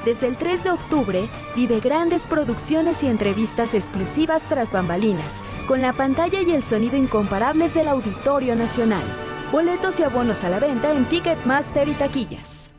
Desde el 3 de octubre, vive grandes producciones y entrevistas exclusivas tras bambalinas, con la pantalla y el sonido incomparables del Auditorio Nacional. Boletos y abonos a la venta en Ticketmaster y taquillas.